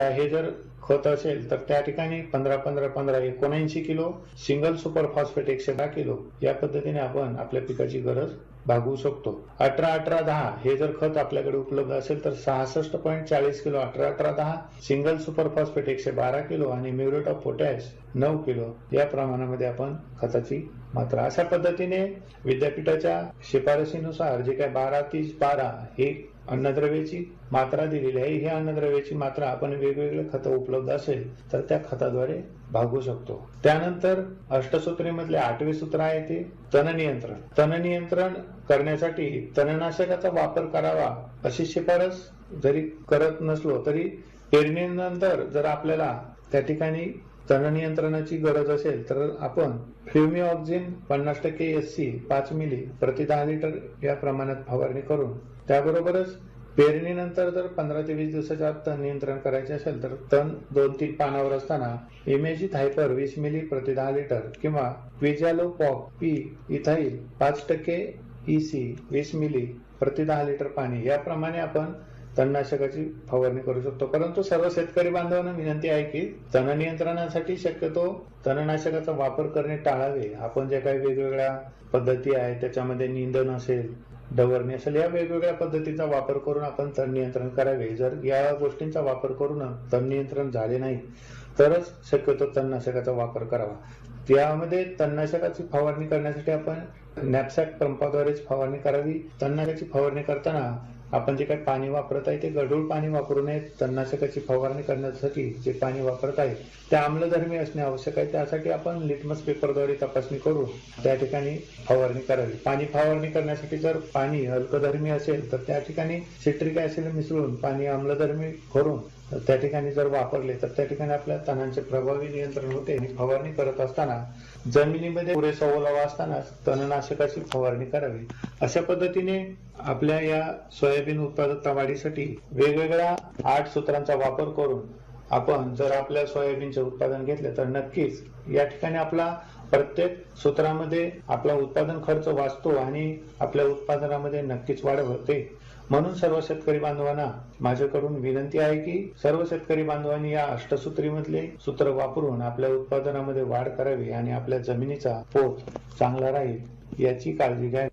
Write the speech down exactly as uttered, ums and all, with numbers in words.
हे जर खत असेल तर त्या ठिकाणी पंधरा पंधरा पंधरा एकोणऐंशी किलो सिंगल सुपर फॉस्फेट एकशे दहा किलो या पद्धतीने आपण आपल्या पिकाची गरज भागवू शकतो. अठरा अठरा दहा हे जर खत आपल्याकडे उपलब्ध असेल तर सहासष्ट पॉईंट चाळीस किलो अठरा अठरा दहा, सिंगल सुपर फॉस्फेट एकशे बारा किलो आणि म्युरेट ऑफ पोटॅश नऊ किलो या प्रमाणामध्ये आपण खताची मात्रा अशा पद्धतीने विद्यापीठाच्या शिफारसीनुसार जे काय बारा तीस बारा हे अन्नद्रव्याची मात्रा दिलेली आहे. ही अन्नद्रव्याची मात्रा आपण वेगवेगळे खत उपलब्ध असेल तर त्या खताद्वारे भागवू शकतो. त्यानंतर अष्टसूत्रीमधले आठवे सूत्र आहे ते तण नियंत्रण. तण नियंत्रण करण्यासाठी तणनाशकाचा वापर करावा अशी शिफारस जरी करत नसलो तरी पेरणीनंतर जर आपल्याला त्या ठिकाणी तण नियंत्रणाची गरज असेल तर आपण फ्ल्युमिऑक्झिन पन्नास टक्के एस सी पाच मिली प्रति दहा लिटर या प्रमाणात फवारणी करून त्याबरोबरच पेरणीनंतर जर पंधरा ते वीस दिवसाच्या आत तण नियंत्रण करायचे असेल तर तण दोन तीन पानावर असताना इमेजिक हायपर वीस मिली प्रति दहा लिटर किंवा क्विजॅलोपॉक पी इथाईल पाच टक्के ईसी वीस मिली प्रति दहा लिटर पाणी याप्रमाणे आपण तणनाशकाची फवारणी करू शकतो. परंतु सर्व शेतकरी बांधवांना विनंती आहे की तण नियंत्रणासाठी शक्यतो तणनाशकाचा वापर करणे टाळावे. आपण जे काही वेगवेगळ्या पद्धती आहेत त्याच्यामध्ये निंदण असेल, डवरणी असेल या वेगवेगळ्या पद्धतीचा वापर करून आपण तण नियंत्रण करावे. जर या गोष्टींचा वापर करून तण नियंत्रण झाले नाही तरच शक्यतो तणनाशकाचा वापर करावा. त्यामध्ये तणनाशकाची फवारणी करण्यासाठी आपण नॅपसॅक पंपाद्वारेच फवारणी करावी. तणनाशकाची फवारणी करताना आपण जे काही पाणी वापरत आहे ते गढूळ पाणी वापरू नये. तणनाशकाची फवारणी करण्यासाठी जे पाणी वापरत आहे ते आम्लधर्मी असणे आवश्यक आहे. त्यासाठी आपण लिटमस पेपरद्वारे तपासणी करून त्या ठिकाणी फवारणी करावी. पाणी फवारणी करण्यासाठी जर पाणी अल्कधर्मी असेल तर त्या ठिकाणी सिट्रिक ऍसिड मिसळून पाणी आम्लधर्मी करून त्या ठिकाणी जर वापरले तर त्या ठिकाणी आपल्या तणांचे प्रभावी नियंत्रण होते. फवारणी करत असताना जमिनीमध्ये पुरेसा ओलावा असताना तणनाशकाची फवारणी करावी. अशा पद्धतीने आपल्या या सोयाबीन उत्पादकता वाढीसाठी वेगवेगळ्या आठ सूत्रांचा वापर करून आपण जर आपल्या सोयाबीनचे उत्पादन घेतले तर नक्कीच या ठिकाणी आपला प्रत्येक सूत्रामध्ये आपला उत्पादन खर्च वाचतो आणि आपल्या उत्पादनामध्ये नक्कीच वाढ होते. म्हणून सर्व शेतकरी बांधवांना माझ्याकडून विनंती आहे की सर्व शेतकरी बांधवांनी या अष्टसूत्रीमधले सूत्र वापरून आपल्या उत्पादनामध्ये वाढ करावी आणि आपल्या जमिनीचा पोत चांगला राहील याची काळजी घ्यावी.